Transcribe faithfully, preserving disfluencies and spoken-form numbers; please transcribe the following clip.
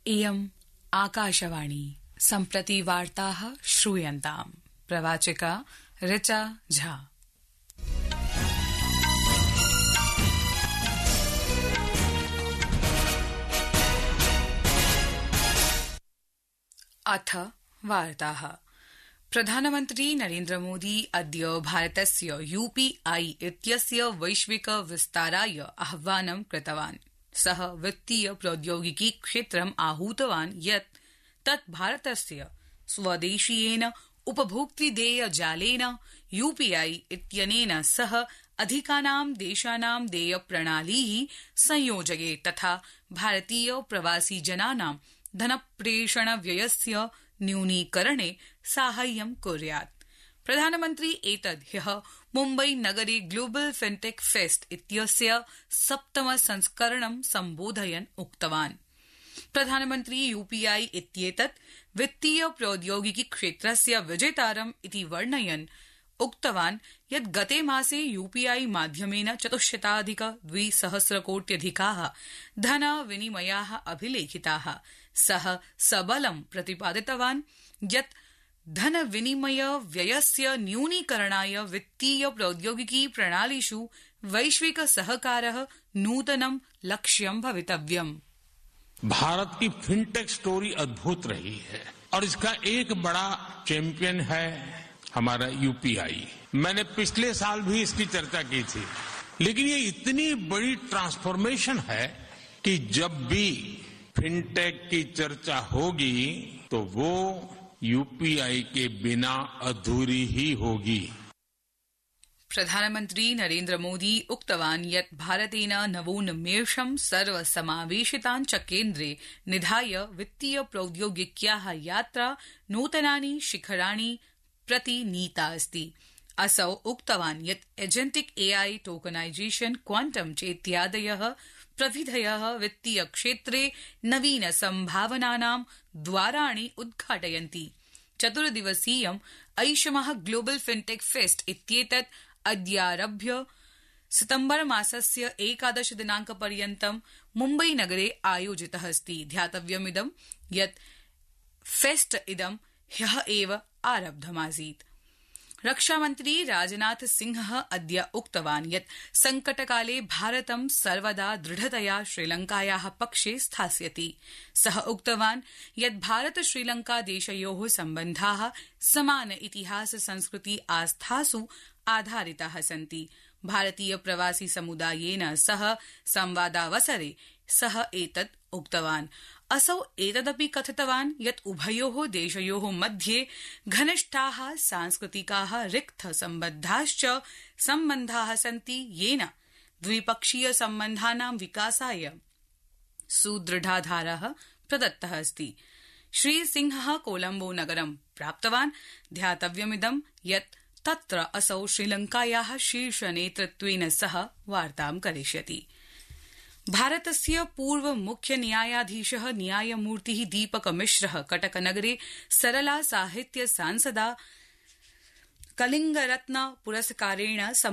इयम् आकाशवाणी सम्प्रति वार्ताः श्रूयन्ताम्। प्रवाचिका ऋचा झा। अथ वार्ताः। प्रधानमन्त्री नरेन्द्र मोदी अद्य भारतस्य यूपीआई इत्यस्य वैश्विक विस्ताराय आह्वानं कृतवान्। सः वित्तीय प्रौद्योगिकी क्षेत्रम् आहूतवान् यत् तत् भारतस्य स्वदेशीयेन उपभोक्तृदेय जालेन यूपीआई इत्यनेन सह अधिकानां देशानां देय प्रणालीः संयोजयेत् तथा भारतीय प्रवासी जनानां धनप्रेषण व्ययस्य न्यूनीकरणे साहाय्यं कुर्यात्। प्रधानमन्त्री एतद् ह्यः मुम्बई नगरे ग्लोबल फिनटेक फेस्ट इत्यस्य सप्तम संस्करणं सम्बोधयन् उक्तवान्। प्रधानमन्त्री यूपीआई इत्येतत् वित्तीय प्रौद्योगिकी क्षेत्रस्य विजेतारम् इति वर्णयन् उक्तवान् यत् गते मासे यूपीआई माध्यमेन चतुश्शताधिक द्विसहस्रकोट्यधिकाः धन विनिमयाः अभिलेखिताः। सः सबलं प्रतिपादितवान् यत् धन विनिमय व्ययस्य न्यूनीकरणाय वित्तीय प्रौद्योगिकी प्रणालीषु वैश्विक सहकारः नूतनं लक्ष्यं भवितव्यम्। भारत की फिनटेक स्टोरी अद्भुत रही है और इसका एक बड़ा चैंपियन है हमारा यूपीआई। मैंने पिछले साल भी इसकी चर्चा की थी, लेकिन ये इतनी बड़ी ट्रांसफॉर्मेशन है कि जब भी फिनटेक की चर्चा होगी तो वो यूपीआई के बिना अधूरी ही होगी। प्रधानमन्त्री नरेन्द्र मोदी उक्तवान् यत् भारतेन नवोन्मेषं सर्वसमावेशितान् च केन्द्रे निधाय वित्तीय प्रौद्योगिक्याः यात्रा नूतनानि शिखराणि प्रति नीता अस्ति। असौ उक्तवान् यत् एजेन्टिक एआई, टोकनाइजेशन, क्वांटम चेत्यादयः प्रविधयः वित्तीय क्षेत्रे नवीन सम्भावनानां द्वाराणि उद्घाटयन्ति। चतुर्दिवसीयम् ऐषमः ग्लोबल फिनटेक फेस्ट इत्येतत् अद्यारभ्य सितम्बर मासस्य एकादश दिनांकपर्यन्तं मुम्बई नगरे आयोजितः अस्ति। ध्यातव्यमिदं यत् फेस्ट इदं ह्यः एव आरब्धमासीत्। रक्षामन्त्री राजनाथ सिंहः अद्य उक्तवान् यत् संकटकाले भारतं सर्वदा दृढतया श्रीलंकायाः पक्षे स्थास्यति। सः उक्तवान् यत् भारत श्रीलंका देशयोः सम्बन्धाः समान इतिहास संस्कृति आस्थासु आधारिताः सन्ति। भारतीय प्रवासी समुदायेन सह संवादावसरे सः एतत् उक्तवान्। असौ एतदपि कथितवान् यत् उभयोः देशयोः मध्ये घनिष्ठाः सांस्कृतिकाः रिक्त सम्बद्धाश्च सम्बन्धाः सन्ति, येन द्विपक्षीय सम्बन्धानां विकासाय सुदृढाधारः प्रदत्तः अस्ति। श्रीसिंहः कोलम्बो नगरं प्राप्तवान्। ध्यातव्यमिदं यत् तत्र असौ श्रीलंकायाः शीर्ष नेतृत्वेन सह वार्तां करिष्यति। भारतस्य पूर्व मुख्य न्यायाधीशः न्यायमूर्तिः दीपक मिश्रः कटकनगरे सरला साहित्य सांसदा कलिंगरत्न पुरस्कारेण